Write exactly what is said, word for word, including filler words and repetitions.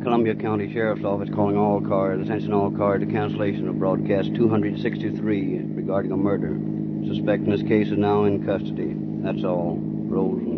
Columbia County Sheriff's Office calling all cars, attention all cars to cancellation of broadcast two sixty-three regarding a murder. Suspect in this case is now in custody. That's all. Rose